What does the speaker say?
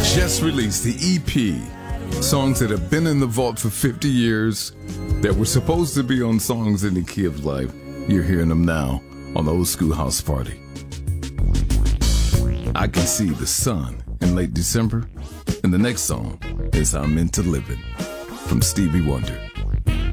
just released the EP. Songs that have been in the vault for 50 years that were supposed to be on Songs in the Key of Life. You're hearing them now on the Old School House Party. I Can See the Sun in late December. And the next song is I'm Into Living from Stevie Wonder.